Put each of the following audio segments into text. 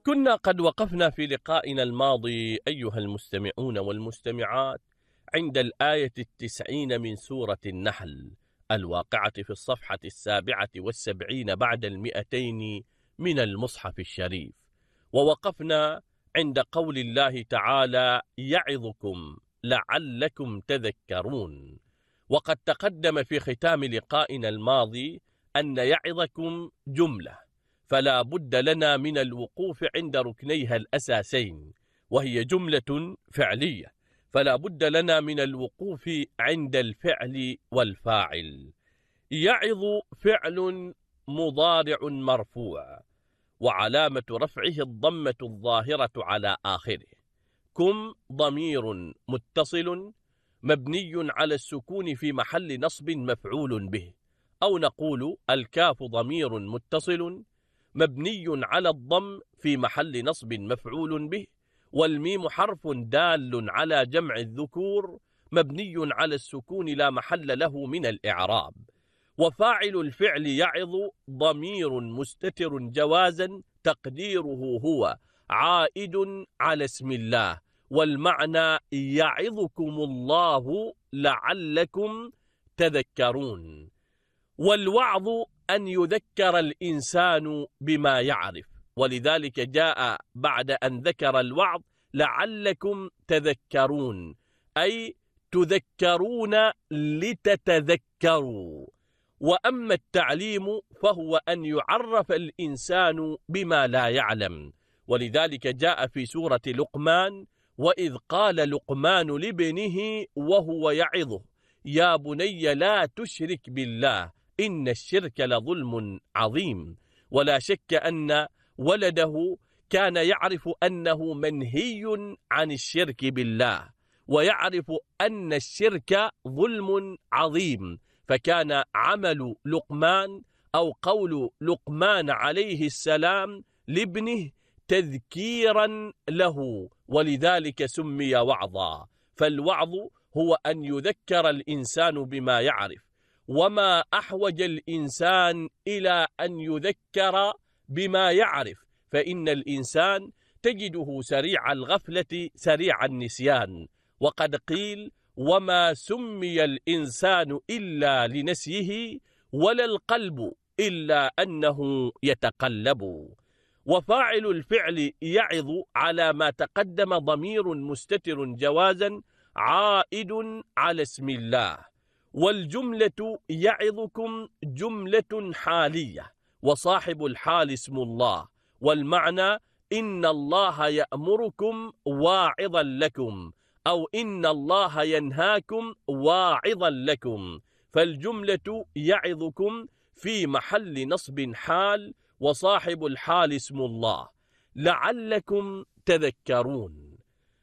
كنا قد وقفنا في لقائنا الماضي أيها المستمعون والمستمعات عند الآية 90 من سورة النحل الواقعة في الصفحة 77 بعد 200 من المصحف الشريف، ووقفنا عند قول الله تعالى: يعظكم لعلكم تذكرون. وقد تقدم في ختام لقائنا الماضي أن يعظكم جملة، فلا بد لنا من الوقوف عند ركنيها الأساسين، وهي جملة فعلية، فلا بد لنا من الوقوف عند الفعل والفاعل. يعظ فعل مضارع مرفوع، وعلامة رفعه الضمة الظاهرة على آخره. كم ضمير متصل مبني على السكون في محل نصب مفعول به، أو نقول الكاف ضمير متصل مبني على الضم في محل نصب مفعول به، والميم حرف دال على جمع الذكور مبني على السكون لا محل له من الإعراب. وفاعل الفعل يعظ ضمير مستتر جوازا تقديره هو عائد على اسم الله، والمعنى يعظكم الله لعلكم تذكرون. والوعظ أن يذكر الإنسان بما يعرف، ولذلك جاء بعد أن ذكر الوعظ لعلكم تذكرون، أي تذكرون لتتذكروا. وأما التعليم فهو أن يعرف الإنسان بما لا يعلم، ولذلك جاء في سورة لقمان: وإذ قال لقمان لابنه وهو يعظه يا بني لا تشرك بالله إن الشرك لظلم عظيم. ولا شك أن ولده كان يعرف أنه منهي عن الشرك بالله، ويعرف أن الشرك ظلم عظيم، فكان عمل لقمان أو قول لقمان عليه السلام لابنه تذكيرا له، ولذلك سمي وعظا. فالوعظ هو أن يذكر الإنسان بما يعرف، وما أحوج الإنسان إلى أن يذكر بما يعرف، فإن الإنسان تجده سريع الغفلة سريع النسيان. وقد قيل: وما سمي الإنسان إلا لنسيه ولا القلب إلا أنه يتقلب. وفاعل الفعل يعظ على ما تقدم ضمير مستتر جوازا عائد على اسم الله. والجملة يعظكم جملة حالية، وصاحب الحال اسم الله، والمعنى إن الله يأمركم واعظا لكم، أو إن الله ينهاكم واعظا لكم. فالجملة يعظكم في محل نصب حال، وصاحب الحال اسم الله. لعلكم تذكرون.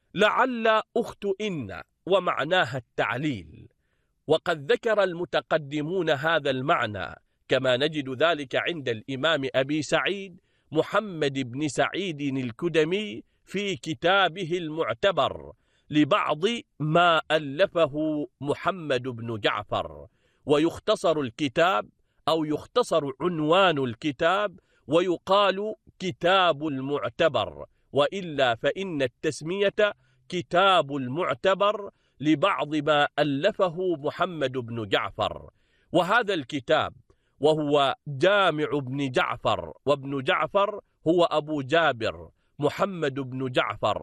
لعل أخت إن، ومعناها التعليل، وقد ذكر المتقدمون هذا المعنى، كما نجد ذلك عند الإمام أبي سعيد محمد بن سعيد الكدمي في كتابه المعتبر لبعض ما ألفه محمد بن جعفر. ويختصر الكتاب أو يختصر عنوان الكتاب ويقال كتاب المعتبر، وإلا فإن التسمية كتاب المعتبر لبعض ما ألفه محمد بن جعفر. وهذا الكتاب وهو جامع ابن جعفر، وابن جعفر هو أبو جابر محمد بن جعفر،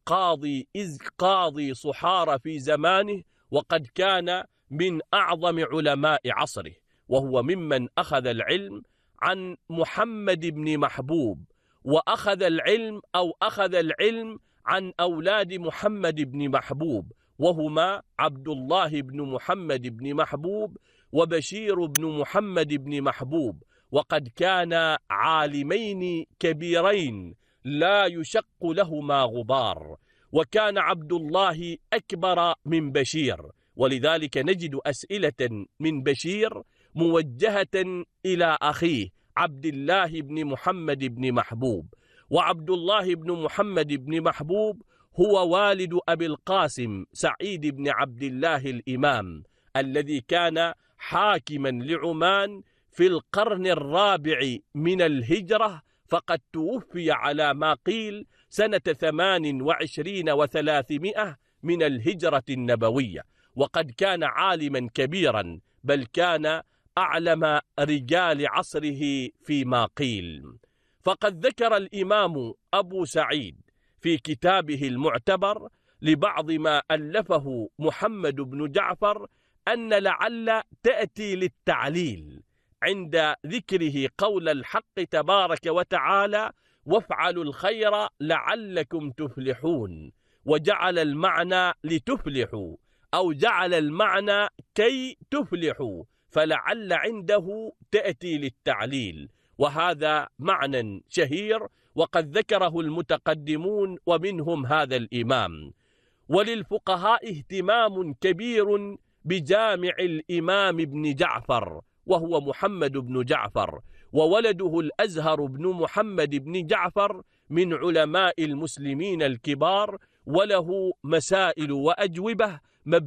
قاضي صحارى في زمانه، وقد كان من أعظم علماء عصره، وهو ممن أخذ العلم عن محمد بن محبوب، وأخذ العلم عن أولاد محمد بن محبوب، وهما عبد الله بن محمد بن محبوب وبشير بن محمد بن محبوب، وقد كانا عالمين كبيرين لا يشق لهما غبار. وكان عبد الله أكبر من بشير، ولذلك نجد أسئلة من بشير موجهة إلى أخيه عبد الله بن محمد بن محبوب. وعبد الله بن محمد بن محبوب هو والد أبي القاسم سعيد بن عبد الله الإمام، الذي كان حاكما لعمان في القرن الرابع من الهجرة فقد توفي على ما قيل سنة 28 و300 من الهجرة النبوية، وقد كان عالما كبيرا، بل كان أعلم رجال عصره فيما قيل. فقد ذكر الإمام أبو سعيد في كتابه المعتبر لبعض ما ألفه محمد بن جعفر أن لعل تأتي للتعليل عند ذكره قول الحق تبارك وتعالى: وافعلوا الخير لعلكم تفلحون، وجعل المعنى لتفلحوا، أو جعل المعنى كي تفلحوا، فلعل عنده تأتي للتعليل، وهذا معنى شهير وقد ذكره المتقدمون ومنهم هذا الإمام. وللفقهاء اهتمام كبير بجامع الإمام ابن جعفر، وهو محمد بن جعفر، وولده الأزهر بن محمد بن جعفر من علماء المسلمين الكبار، وله مسائل وأجوبة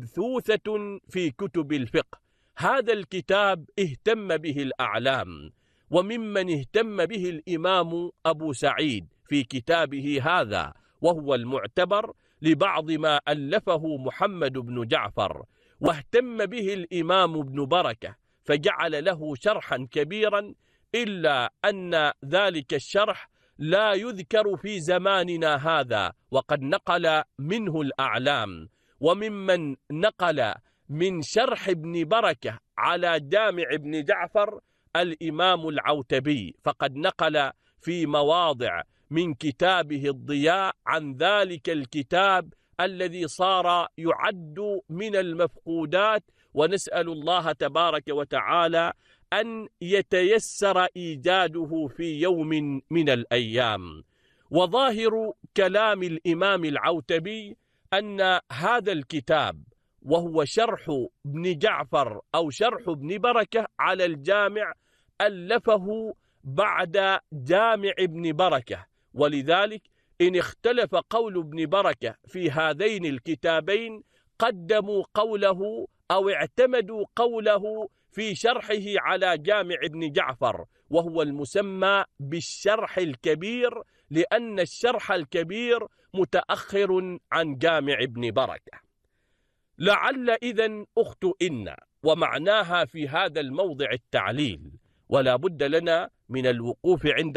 مبثوثة في كتب الفقه. هذا الكتاب اهتم به الأعلام، وممن اهتم به الإمام أبو سعيد في كتابه هذا وهو المعتبر لبعض ما ألفه محمد بن جعفر، واهتم به الإمام ابن بركة فجعل له شرحا كبيرا، إلا أن ذلك الشرح لا يذكر في زماننا هذا، وقد نقل منه الأعلام. وممن نقل من شرح ابن بركة على جامع ابن جعفر الإمام العوتبي، فقد نقل في مواضع من كتابه الضياء عن ذلك الكتاب الذي صار يعد من المفقودات، ونسأل الله تبارك وتعالى أن يتيسر إيجاده في يوم من الأيام. وظاهر كلام الإمام العوتبي أن هذا الكتاب وهو شرح ابن جعفر أو شرح ابن بركة على الجامع ألفه بعد جامع ابن بركة، ولذلك إن اختلف قول ابن بركة في هذين الكتابين قدموا قوله أو اعتمدوا قوله في شرحه على جامع ابن جعفر، وهو المسمى بالشرح الكبير، لأن الشرح الكبير متأخر عن جامع ابن بركة. لعل إذن أخت إن ومعناها في هذا الموضع التعليل، ولا بد لنا من الوقوف عند